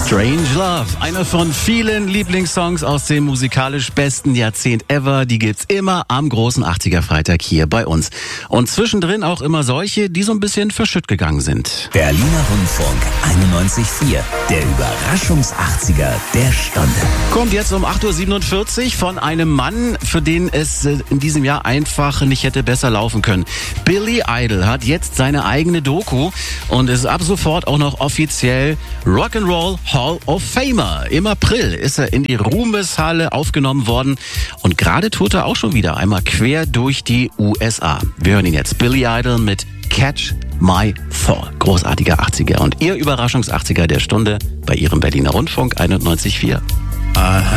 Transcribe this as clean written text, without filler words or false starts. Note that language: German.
Strange Love, einer von vielen Lieblingssongs aus dem musikalisch besten Jahrzehnt ever. Die gibt's immer am großen 80er Freitag hier bei uns. Und zwischendrin auch immer solche, die so ein bisschen verschütt gegangen sind. Berliner Rundfunk 91.4, der Überraschungs-80er der Stunde. Kommt jetzt um 8.47 Uhr von einem Mann, für den es in diesem Jahr einfach nicht hätte besser laufen können. Billy Idol hat jetzt seine eigene Doku und ist ab sofort auch noch offiziell Rock'n'Roll Hall of Famer. Im April ist er in die Ruhmeshalle aufgenommen worden und gerade tourt er auch schon wieder einmal quer durch die USA. Wir hören ihn jetzt. Billy Idol mit Catch My Fall. Großartiger 80er und Ihr Überraschungs-80er der Stunde bei Ihrem Berliner Rundfunk 91.4.